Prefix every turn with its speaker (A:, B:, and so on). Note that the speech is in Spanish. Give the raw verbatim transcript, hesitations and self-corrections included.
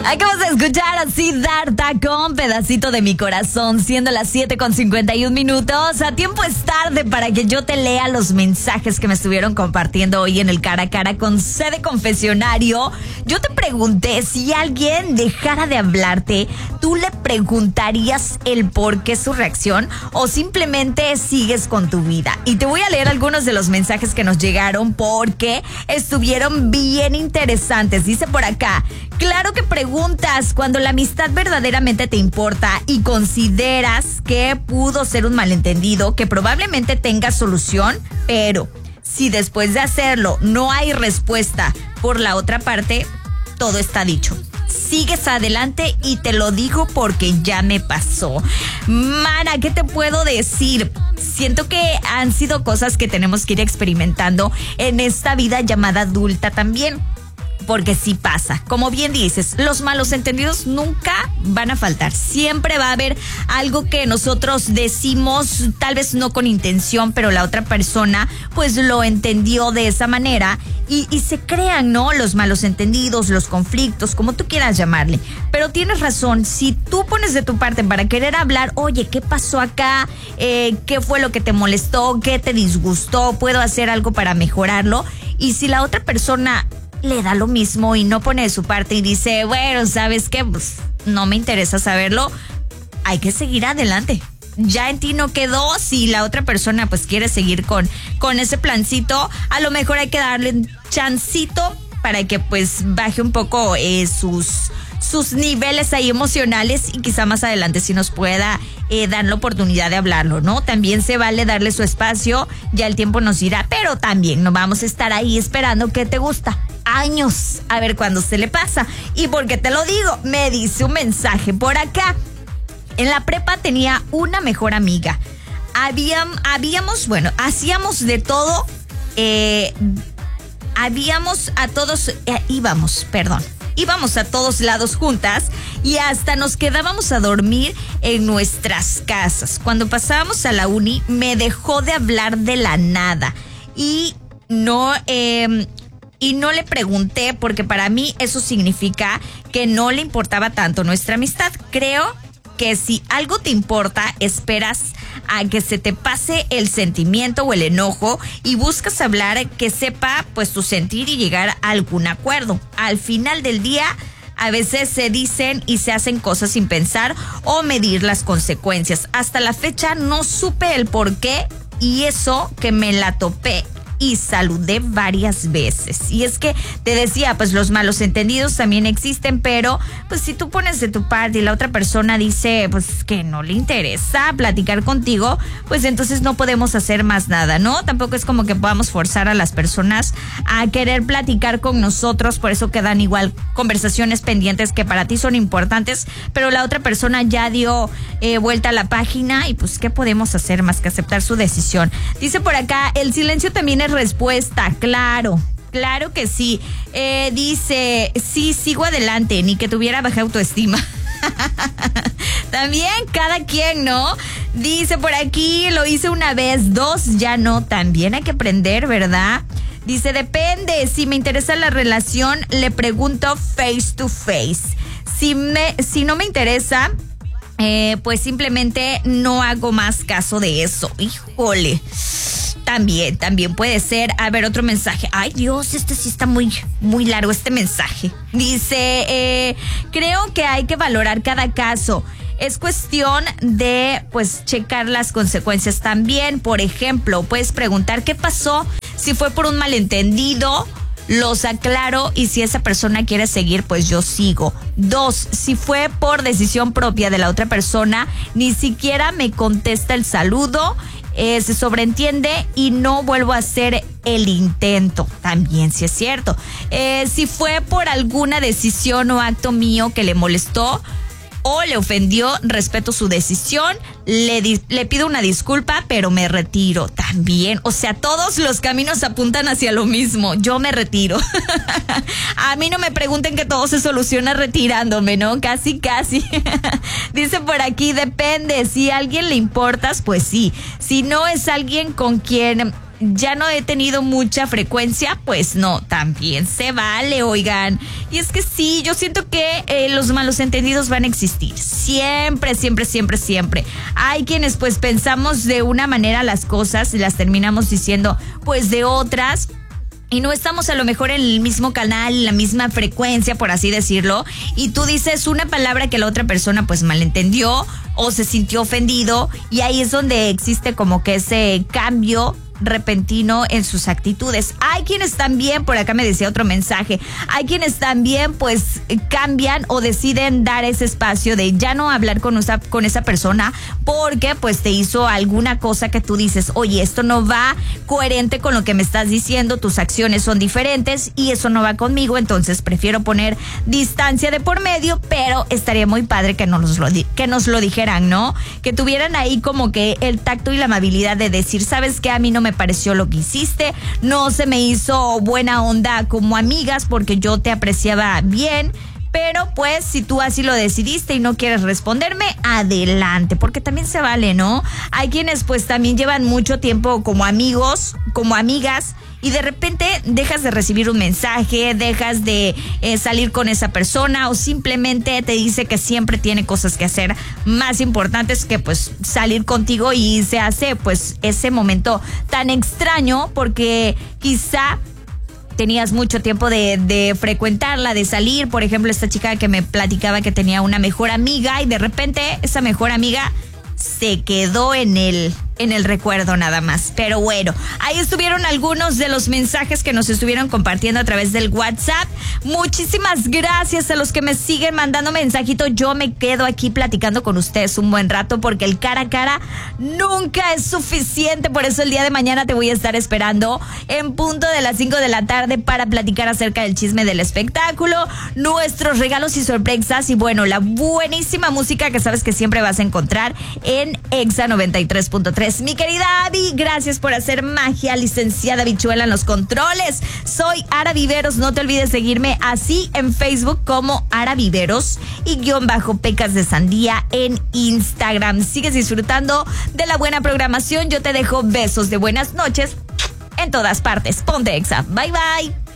A: Acabas de escuchar a Siddhartha con Pedacito de mi Corazón, siendo las siete con cincuenta y un minutos. A tiempo es tarde para que yo te lea los mensajes que me estuvieron compartiendo hoy en el Cara a Cara con C de Confesionario. Yo te pregunté, si alguien dejara de hablarte, ¿tú le preguntarías el por qué su reacción o simplemente sigues con tu vida? Y te voy a leer algunos de los mensajes que nos llegaron porque estuvieron bien interesantes. Dice por acá: claro que preguntas cuando la amistad verdaderamente te importa y consideras que pudo ser un malentendido que probablemente tenga solución, pero si después de hacerlo no hay respuesta por la otra parte, todo está dicho. Sigues adelante y te lo digo porque ya me pasó. Mana, ¿qué te puedo decir? Siento que han sido cosas que tenemos que ir experimentando en esta vida llamada adulta también. Porque sí pasa. Como bien dices, los malos entendidos nunca van a faltar. Siempre va a haber algo que nosotros decimos, tal vez no con intención, pero la otra persona pues lo entendió de esa manera y, y se crean, ¿no? Los malos entendidos, los conflictos, como tú quieras llamarle. Pero tienes razón, si tú pones de tu parte para querer hablar, oye, ¿qué pasó acá? Eh, ¿Qué fue lo que te molestó? ¿Qué te disgustó? ¿Puedo hacer algo para mejorarlo? Y si la otra persona le da lo mismo y no pone de su parte y dice, bueno, ¿sabes qué? Pues no me interesa saberlo, hay que seguir adelante. Ya en ti no quedó. Si la otra persona pues quiere seguir con, con ese plancito, a lo mejor hay que darle un chancito para que pues baje un poco eh, sus, sus niveles ahí emocionales y quizá más adelante sí nos pueda eh, dar la oportunidad de hablarlo, ¿no? También se vale darle su espacio, ya el tiempo nos dirá, pero también no vamos a estar ahí esperando que te gusta años a ver cuándo se le pasa. ¿Y por qué te lo digo? Me dice un mensaje por acá. En la prepa tenía una mejor amiga. Habíam, habíamos, bueno, hacíamos de todo. Eh, habíamos a todos, eh, íbamos, perdón. Íbamos a todos lados juntas y hasta nos quedábamos a dormir en nuestras casas. Cuando pasábamos a la uni, me dejó de hablar de la nada. Y no... Eh, Y no le pregunté porque para mí eso significa que no le importaba tanto nuestra amistad. Creo que si algo te importa, esperas a que se te pase el sentimiento o el enojo y buscas hablar que sepa pues tu sentir y llegar a algún acuerdo. Al final del día, a veces se dicen y se hacen cosas sin pensar o medir las consecuencias. Hasta la fecha no supe el por qué y eso que me la topé y saludé varias veces. Y es que te decía, pues los malos entendidos también existen, pero pues si tú pones de tu parte y la otra persona dice pues que no le interesa platicar contigo, pues entonces no podemos hacer más nada, ¿no? Tampoco es como que podamos forzar a las personas a querer platicar con nosotros, por eso quedan igual conversaciones pendientes que para ti son importantes, pero la otra persona ya dio eh, vuelta a la página y pues ¿qué podemos hacer más que aceptar su decisión? Dice por acá, el silencio también es respuesta, claro, claro que sí. Eh, dice, sí, sigo adelante, ni que tuviera baja autoestima. También cada quien, ¿no? Dice por aquí, lo hice una vez, dos ya no, también hay que aprender, ¿verdad? Dice, depende, si me interesa la relación, le pregunto face to face. Si, me, si no me interesa, eh, pues simplemente no hago más caso de eso. Híjole. También, también puede ser. A ver, otro mensaje. Ay, Dios, este sí está muy, muy largo, este mensaje. Dice, eh, creo que hay que valorar cada caso. Es cuestión de, pues, checar las consecuencias también. Por ejemplo, puedes preguntar qué pasó, si fue por un malentendido, los aclaro y si esa persona quiere seguir, pues yo sigo. Dos, si fue por decisión propia de la otra persona, ni siquiera me contesta el saludo. Eh, se sobreentiende y no vuelvo a hacer el intento. También sí es cierto. Eh, si fue por alguna decisión o acto mío que le molestó o le ofendió, respeto su decisión, le, di- le pido una disculpa, pero me retiro también. O sea, todos los caminos apuntan hacia lo mismo. Yo me retiro. A mí no me pregunten que todo se soluciona retirándome, ¿no? Casi, casi. Dice por aquí, depende. Si a alguien le importas, pues sí. Si no es alguien con quien ya no he tenido mucha frecuencia, pues no, también se vale, oigan. Y es que sí, yo siento que eh, los malos entendidos van a existir. Siempre, siempre, siempre, siempre. Hay quienes pues pensamos de una manera las cosas y las terminamos diciendo pues de otras. Y no estamos a lo mejor en el mismo canal, en la misma frecuencia, por así decirlo. Y tú dices una palabra que la otra persona pues malentendió o se sintió ofendido. Y ahí es donde existe como que ese cambio repentino en sus actitudes. Hay quienes también, por acá me decía otro mensaje, hay quienes también pues cambian o deciden dar ese espacio de ya no hablar con esa, con esa persona porque pues te hizo alguna cosa que tú dices, oye, esto no va coherente con lo que me estás diciendo, tus acciones son diferentes y eso no va conmigo, entonces prefiero poner distancia de por medio, pero estaría muy padre que nos lo, que nos lo dijeran, ¿no? Que tuvieran ahí como que el tacto y la amabilidad de decir, ¿sabes qué? A mí no me me pareció lo que hiciste, no se me hizo buena onda como amigas porque yo te apreciaba bien, pero pues si tú así lo decidiste y no quieres responderme, adelante, porque también se vale, ¿no? Hay quienes pues también llevan mucho tiempo como amigos, como amigas, y de repente dejas de recibir un mensaje, dejas de eh, salir con esa persona o simplemente te dice que siempre tiene cosas que hacer más importantes que pues salir contigo y se hace pues ese momento tan extraño porque quizá tenías mucho tiempo de, de frecuentarla, de salir. Por ejemplo, esta chica que me platicaba que tenía una mejor amiga y de repente esa mejor amiga se quedó en el, en el recuerdo nada más. Pero bueno, ahí estuvieron algunos de los mensajes que nos estuvieron compartiendo a través del WhatsApp. Muchísimas gracias a los que me siguen mandando mensajitos. Yo me quedo aquí platicando con ustedes un buen rato porque el cara a cara nunca es suficiente. Por eso el día de mañana te voy a estar esperando en punto de las cinco de la tarde para platicar acerca del chisme del espectáculo, nuestros regalos y sorpresas y bueno, la buenísima música que sabes que siempre vas a encontrar en Exa noventa y tres punto tres. Mi querida Abby, gracias por hacer magia, licenciada Bichuela en los controles. Soy Ara Viveros, no te olvides seguirme así en Facebook como Ara Viveros y guión bajo Pecas de Sandía en Instagram. Sigues disfrutando de la buena programación. Yo te dejo besos de buenas noches en todas partes. Ponte Exa. Bye bye.